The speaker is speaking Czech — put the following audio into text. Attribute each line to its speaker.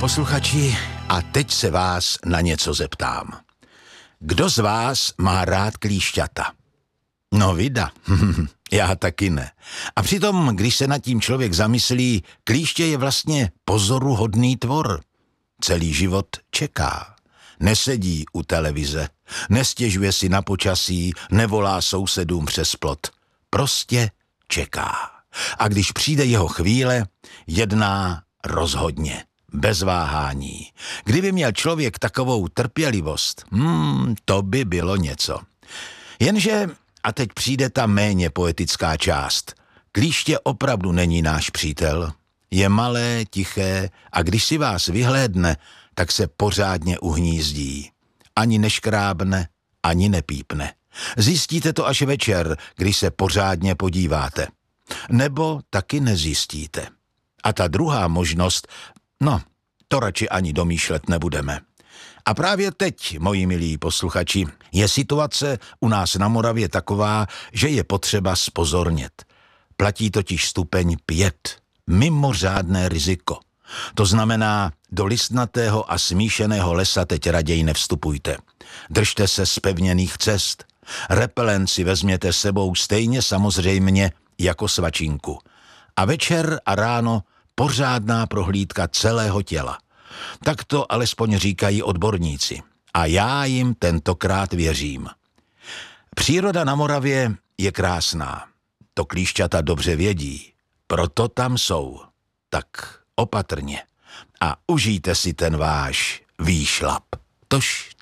Speaker 1: posluchači, a teď se vás na něco zeptám. Kdo z vás má rád klíšťata? No vida, já taky ne. A přitom, když se nad tím člověk zamyslí, klíště je vlastně pozoruhodný tvor. Celý život čeká. Nesedí u televize, nestěžuje si na počasí, nevolá sousedům přes plot. Prostě čeká. A když přijde jeho chvíle, jedná rozhodně, bez váhání. Kdyby měl člověk takovou trpělivost, to by bylo něco. Jenže, a teď přijde ta méně poetická část, klíště opravdu není náš přítel. Je malé, tiché a když si vás vyhlédne, tak se pořádně uhnízdí. Ani neškrábne, ani nepípne. Zjistíte to až večer, když se pořádně podíváte. Nebo taky nezjistíte. A ta druhá možnost, to radši ani domýšlet nebudeme. A právě teď, moji milí posluchači, je situace u nás na Moravě taková, že je potřeba zpozornět. Platí totiž stupeň 5. Mimořádné riziko. To znamená, do listnatého a smíšeného lesa teď raději nevstupujte. Držte se zpevněných cest. Repelent si vezměte sebou stejně samozřejmě jako svačinku. A večer a ráno pořádná prohlídka celého těla. Tak to alespoň říkají odborníci. A já jim tentokrát věřím. Příroda na Moravě je krásná. To klíšťata dobře vědí. Proto tam jsou. Tak opatrně. A užijte si ten váš výšlap. Tož